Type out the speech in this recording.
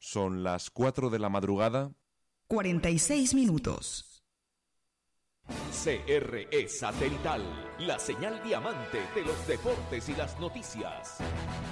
Son las 4 de la madrugada. 46 minutos. CRE Satelital, la señal diamante de los deportes y las noticias.